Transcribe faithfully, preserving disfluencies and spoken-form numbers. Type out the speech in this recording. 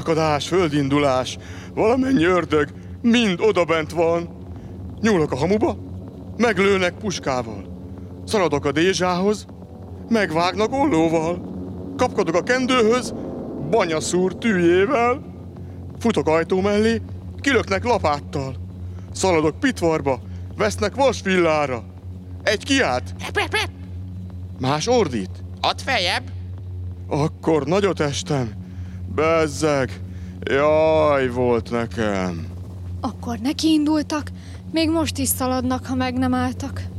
Szakadás, földindulás, valamennyi ördög mind odabent van. Nyúlok a hamuba, meglőnek puskával. Szaladok a dézsához, megvágnak ollóval. Kapkodok a kendőhöz, banyaszúr tűjével. Futok ajtó mellé, kilöknek lapáttal. Szaladok pitvarba, vesznek vasvillára. Egy kiált, más ordít. Ott feljebb. Akkor nagyot estem. Bezzeg, jaj volt nekem. Akkor nekiindultak, még most is szaladnak, ha meg nem álltak.